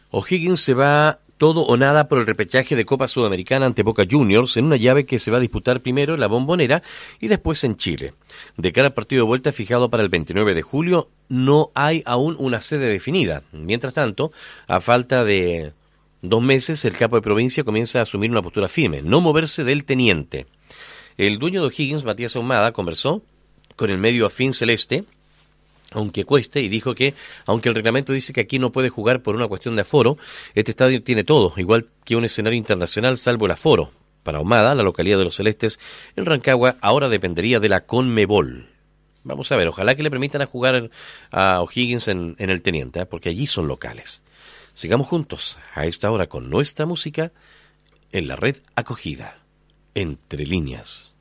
O'Higgins se va todo o nada por el repechaje de Copa Sudamericana ante Boca Juniors en una llave que se va a disputar primero en la Bombonera y después en Chile. De cara al partido de vuelta fijado para el 29 de julio, no hay aún una sede definida. Mientras tanto, a falta de 2 meses, el capo de provincia comienza a asumir una postura firme, no moverse del teniente. El dueño de O'Higgins, Matías Ahumada, conversó con el medio afín celeste, aunque cueste, y dijo que, aunque el reglamento dice que aquí no puede jugar por una cuestión de aforo, este estadio tiene todo, igual que un escenario internacional, salvo el aforo. Para Ahumada, la localidad de los Celestes en Rancagua ahora dependería de la Conmebol. Vamos a ver, ojalá que le permitan a jugar a O'Higgins en el Teniente, porque allí son locales. Sigamos juntos a esta hora con nuestra música en la red acogida, Entre Líneas.